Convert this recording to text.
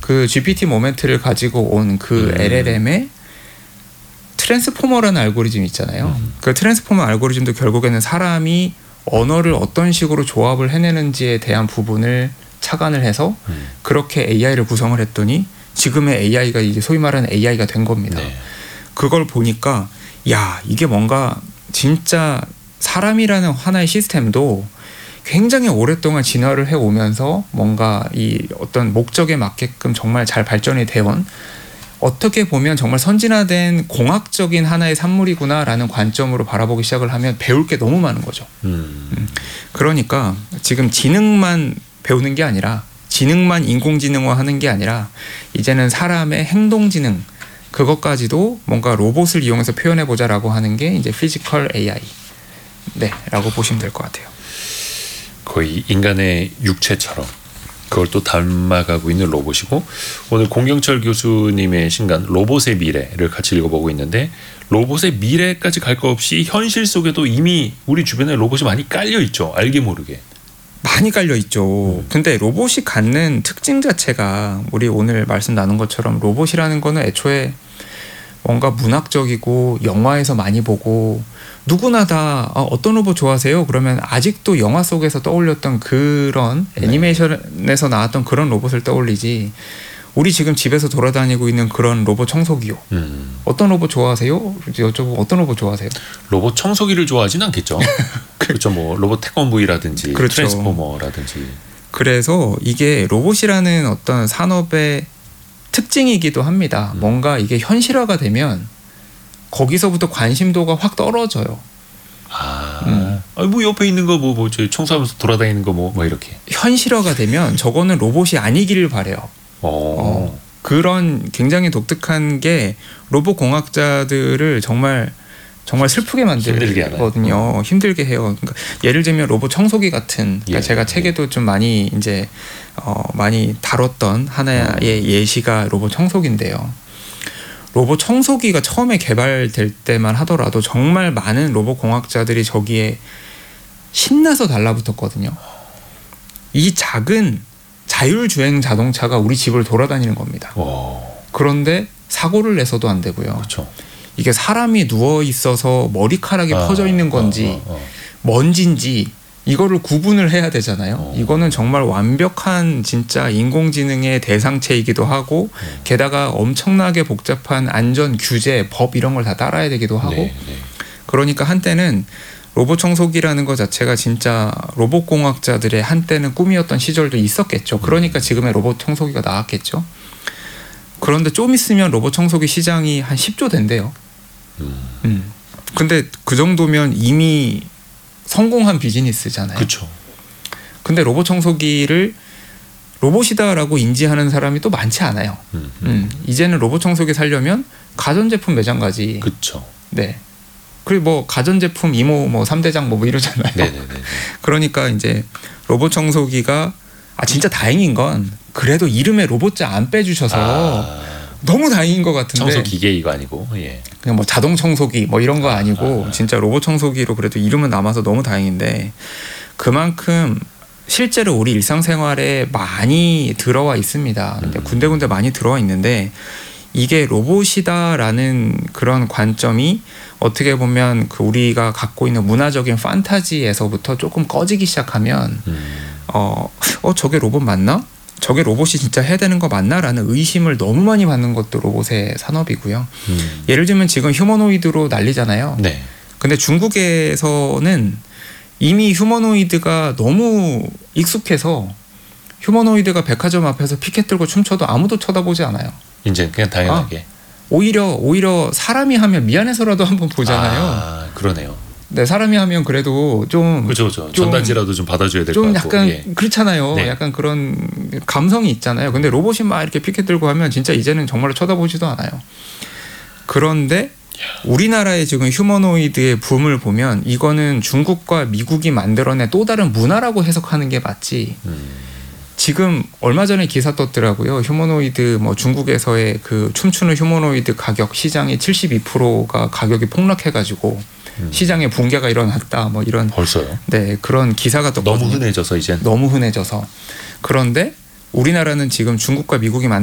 그 GPT 모멘트를 가지고 온 그 LLM의 트랜스포머라는 알고리즘 있잖아요. 그 트랜스포머 알고리즘도 결국에는 사람이 언어를 어떤 식으로 조합을 해내는지에 대한 부분을 착안을 해서 그렇게 AI를 구성을 했더니 지금의 AI가 이제 소위 말하는 AI가 된 겁니다. 네. 그걸 보니까 야, 이게 뭔가 진짜 사람이라는 하나의 시스템도 굉장히 오랫동안 진화를 해오면서 뭔가 이 어떤 목적에 맞게끔 정말 잘 발전이 되어온 어떻게 보면 정말 선진화된 공학적인 하나의 산물이구나라는 관점으로 바라보기 시작을 하면 배울 게 너무 많은 거죠. 그러니까 지금 지능만 배우는 게 아니라 지능만 인공지능화하는 게 아니라 이제는 사람의 행동지능 그것까지도 뭔가 로봇을 이용해서 표현해보자라고 하는 게 이제 피지컬 AI 라고 보시면 될 것 같아요. 거의 인간의 육체처럼 그걸 또 닮아가고 있는 로봇이고 오늘 공경철 교수님의 신간 로봇의 미래를 같이 읽어보고 있는데 로봇의 미래까지 갈 거 없이 현실 속에도 이미 우리 주변에 로봇이 많이 깔려 있죠. 알게 모르게. 많이 깔려 있죠. 근데 로봇이 갖는 특징 자체가 우리 오늘 말씀 나눈 것처럼 로봇이라는 거는 애초에 뭔가 문학적이고 영화에서 많이 보고 누구나 다 어떤 로봇 좋아하세요? 그러면 아직도 영화 속에서 떠올렸던 그런 애니메이션에서 나왔던 그런 로봇을 떠올리지 우리 지금 집에서 돌아다니고 있는 그런 로봇 청소기요. 어떤 로봇 좋아하세요? 여쭤보고 어떤 로봇 좋아하세요? 로봇 청소기를 좋아하진 않겠죠. 그렇죠. 뭐 로봇 태권브이라든지 그렇죠. 트랜스포머라든지. 그래서 이게 로봇이라는 어떤 산업의 특징이기도 합니다. 뭔가 이게 현실화가 되면 거기서부터 관심도가 확 떨어져요. 뭐 옆에 있는 거 뭐 저 청소하면서 돌아다니는 거 뭐 이렇게. 현실화가 되면 저거는 로봇이 아니기를 바래요. 그런 굉장히 독특한 게 로봇 공학자들을 정말 슬프게 만들거든요. 힘들게 해요. 그러니까 예를 들면 로봇 청소기 같은 그러니까 제가 책에도 좀 많이 이제 많이 다뤘던 하나의 예시가 로봇 청소기인데요. 로봇 청소기가 처음에 개발될 때만 하더라도 정말 많은 로봇 공학자들이 저기에 신나서 달라붙었거든요. 이 작은 자율주행 자동차가 우리 집을 돌아다니는 겁니다. 그런데 사고를 내서도 안 되고요. 그렇죠. 이게 사람이 누워 있어서 머리카락이 퍼져 있는 건지 먼지인지 이거를 구분을 해야 되잖아요. 이거는 정말 완벽한 진짜 인공지능의 대상체이기도 하고 게다가 엄청나게 복잡한 안전 규제, 법 이런 걸 다 따라야 되기도 하고 그러니까 한때는 로봇 청소기라는 것 자체가 진짜 로봇 공학자들의 한때는 꿈이었던 시절도 있었겠죠. 그러니까 지금의 로봇 청소기가 나왔겠죠. 그런데 좀 있으면 로봇 청소기 시장이 한 10조 된대요. 근데 그 정도면 이미 성공한 비즈니스잖아요. 그렇죠. 근데 로봇 청소기를 로봇이다라고 인지하는 사람이 또 많지 않아요. 이제는 로봇 청소기 사려면 가전제품 매장 가지. 그렇죠. 네. 그리고 뭐 가전제품 이모 뭐 3대장 뭐 이러잖아요. 네네네. 그러니까 이제 로봇 청소기가 진짜 다행인 건 그래도 이름에 로봇자 안 빼주셔서 너무 다행인 것 같은데. 청소 기계 이거 아니고 그냥 뭐 자동 청소기 뭐 이런 거 아니고 진짜 로봇 청소기로 그래도 이름은 남아서 너무 다행인데 그만큼 실제로 우리 일상생활에 많이 들어와 있습니다. 근데 군데군데 많이 들어와 있는데 이게 로봇이다라는 그런 관점이 어떻게 보면 그 우리가 갖고 있는 문화적인 판타지에서부터 조금 꺼지기 시작하면 저게 로봇 맞나? 저게 로봇이 진짜 해야 되는 거 맞나라는 의심을 너무 많이 받는 것도 로봇의 산업이고요. 예를 들면 지금 휴머노이드로 난리잖아요. 네. 근데 중국에서는 이미 휴머노이드가 너무 익숙해서 휴머노이드가 백화점 앞에서 피켓 들고 춤춰도 아무도 쳐다보지 않아요. 이제 그냥 당연하게. 오히려 사람이 하면 미안해서라도 한번 보잖아요. 그러네요. 네, 사람이 하면 그래도 좀 그렇죠. 전단지라도 좀 받아줘야 될 것 같고. 좀 약간 그렇잖아요. 네. 약간 그런 감성이 있잖아요. 근데 로봇이 막 이렇게 피켓 들고 하면 진짜 이제는 정말로 쳐다보지도 않아요. 그런데 우리나라의 지금 휴머노이드의 붐을 보면 이거는 중국과 미국이 만들어낸 또 다른 문화라고 해석하는 게 맞지. 지금 얼마 전에 기사 떴더라고요. 휴머노이드 뭐 중국에서의 그 춤추는 휴머노이드 가격 시장이 72%가 가격이 폭락해가지고 시장에 붕괴가 일어났다. 뭐 이런 벌써요? 네, 그런 기사가 떴거든요. 너무 흔해져서 이제. 너무 흔해져서. 그런데 우리나라는 지금 중국과 미국이